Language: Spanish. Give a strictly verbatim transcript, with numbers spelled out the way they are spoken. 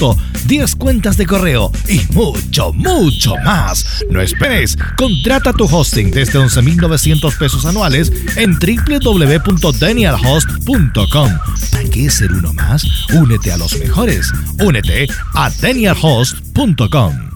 foto, diez cuentas de correo y mucho, mucho más. No esperes, contrata tu hosting desde once mil novecientos pesos anuales en doble u doble u doble u punto daniel host punto com. ¿Para qué ser uno más? Únete a los mejores. Únete a daniel host punto com.